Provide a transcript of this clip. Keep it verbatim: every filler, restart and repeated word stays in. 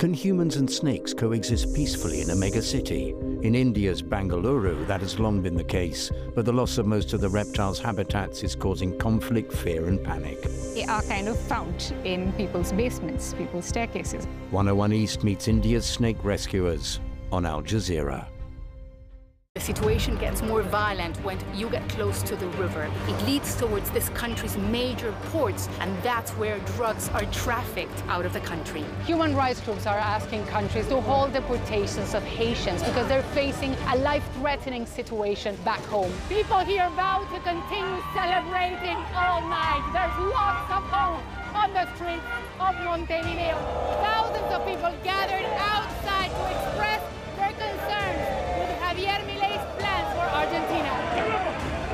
Can humans and snakes coexist peacefully in a megacity? In India's Bengaluru, that has long been the case, but the loss of most of the reptiles' habitats is causing conflict, fear and panic. They are kind of found in people's basements, people's staircases. one oh one East meets India's snake rescuers on Al Jazeera. The situation gets more violent when you get close to the river. It leads towards this country's major ports, and that's where drugs are trafficked out of the country. Human rights groups are asking countries to hold deportations of Haitians because they're facing a life-threatening situation back home. People here vow to continue celebrating all night. There's lots of hope on the streets of Montevideo. Thousands of people gathered outside to express their concerns with Javier